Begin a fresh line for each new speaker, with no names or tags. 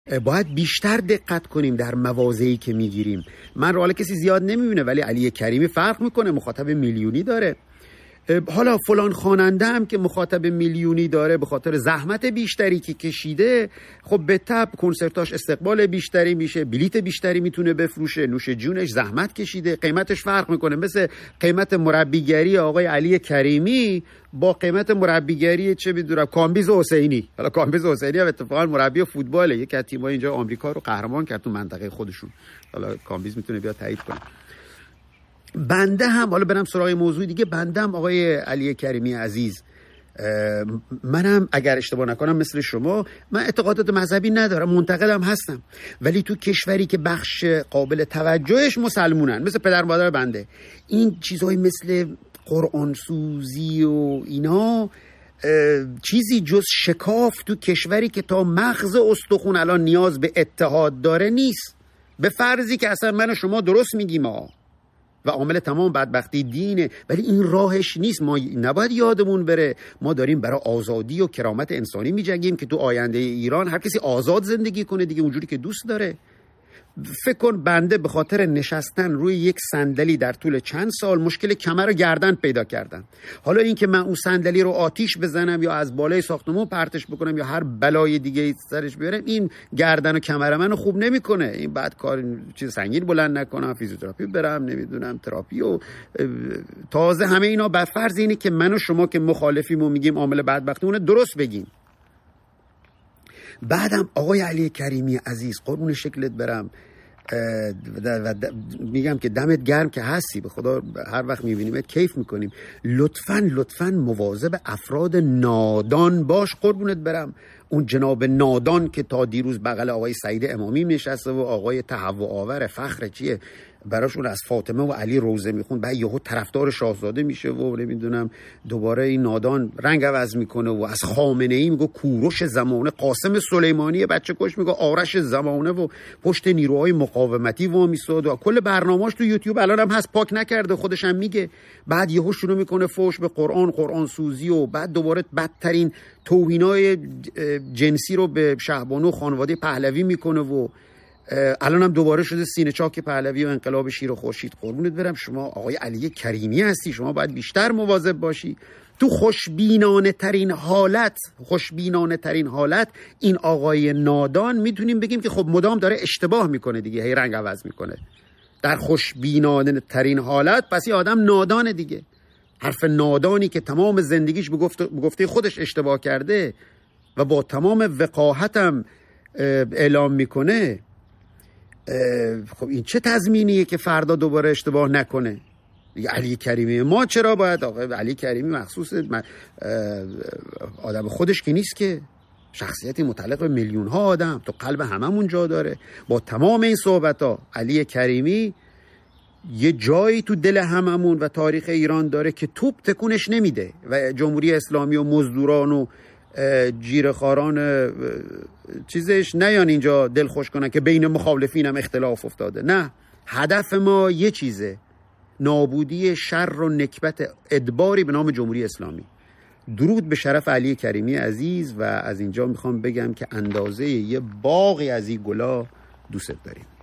باید بیشتر دقت کنیم در مواضعی که میگیریم. من رو حالا کسی زیاد نمیبینه، ولی علی کریمی فرق میکنه، مخاطب میلیونی داره. حالا فلان خواننده هم که مخاطب میلیونی داره به خاطر زحمت بیشتری که کشیده، خب به تبع کنسرتاش استقبال بیشتری میشه، بلیت بیشتری میتونه بفروشه، نوش جونش، زحمت کشیده، قیمتش فرق میکنه. مثل قیمت مربیگری آقای علی کریمی با قیمت مربیگری چه میدونم کامبیز حسینی. حالا کامبیز حسینی هم اتفاقا مربی فوتباله، یک از تیم‌های اینجا آمریکا رو قهرمان کرد تو منطقه خودشون. حالا کامبیز میتونه بیاد تایید کنه. بنده هم حالا برم سراغ موضوع دیگه، بنده هم آقای علی کریمی عزیز، منم اگر اشتباه نکنم مثل شما، من اعتقادات مذهبی ندارم، منتقدم هستم، ولی تو کشوری که بخش قابل توجهش مسلمونن مثل پدر مادر بنده، این چیزهای مثل قرآن سوزی و اینا چیزی جز شکاف تو کشوری که تا مغز استخون الان نیاز به اتحاد داره نیست. به فرضی که اصلا من و شما درست میگیم و عامل تمام بدبختی دینه، ولی این راهش نیست. ما نباید یادمون بره ما داریم برای آزادی و کرامت انسانی میجنگیم که تو آینده ایران هر کسی آزاد زندگی کنه دیگه، اونجوری که دوست داره. فکر کن بنده به خاطر نشستن روی یک صندلی در طول چند سال مشکل کمر و گردن پیدا کردم. حالا این که من اون صندلی رو آتیش بزنم یا از بالای ساختمون پرتش بکنم یا هر بلای دیگه سرش بیارم، این گردن و کمر منو خوب نمیکنه. این بعد کار چیز سنگین بلند نکنم، فیزیوتراپی برم، نمیدونم تراپی و تازه همه اینا بر فرض اینه که من و شما که مخالفیم و میگیم عامل بدبختی اون درست بگیم. بعدم آقای علی کریمی عزیز قربون شکلت برم میگم که دمت گرم که هستی، به خدا هر وقت میبینیمت کیف میکنیم. لطفاً مواظب افراد نادان باش قربونت برم. اون جناب نادان که تا دیروز بغل آقای سعید امامی نشسته و آقای تهوع آور فخر چیه براشون از فاطمه و علی روزه میخوند، بعد یهو طرفدار شاهزاده میشه و نمیدونم دوباره این نادان رنگ عوض میکنه و از خامنه ای میگه کوروش زمانه، قاسم سلیمانی بچه کش میگه آرش زمانه و پشت نیروهای مقاومتی و میساد و کل برنامه‌اش تو یوتیوب الان هم هست، پاک نکرده، خودش هم میگه. بعد یهو شروع میکنه فوش به قرآن سوزی و بعد دوباره بدترین توهینای جنسی رو به شهبانو و خانواده پهلوی میکنه و الان هم دوباره شده سینه چاک پهلوی و انقلاب شیر و خورشید. قربونت برم شما آقای علی کریمی هستی، شما باید بیشتر مواظب باشی. تو خوشبینانه ترین حالت این آقای نادان میتونیم بگیم که خب مدام داره اشتباه میکنه دیگه، هی رنگ عوض میکنه. در خوشبینانه ترین حالت پس این آدم نادانه دیگه. حرف نادانی که تمام زندگیش به گفته خودش اشتباه کرده و با تمام وقاحتم اعلام میکنه، خب این چه تضمینیه که فردا دوباره اشتباه نکنه؟ علی کریمی ما چرا باید علی کریمی مخصوص آدم خودش که نیست که، شخصیتی متعلق به میلیون ها آدم تو قلب هممون جا داره. با تمام این صحبت ها علی کریمی یه جایی تو دل هممون و تاریخ ایران داره که توپ تکونش نمیده و جمهوری اسلامی و مزدوران و جیره‌خواران چیزش نیان اینجا دل خوش کنن که بین مخالفین هم اختلاف افتاده. نه، هدف ما یه چیزه، نابودی شر و نکبت ادباری به نام جمهوری اسلامی. درود به شرف علی کریمی عزیز و از اینجا میخوام بگم که اندازه یه باغی از این گلا دوست داریم.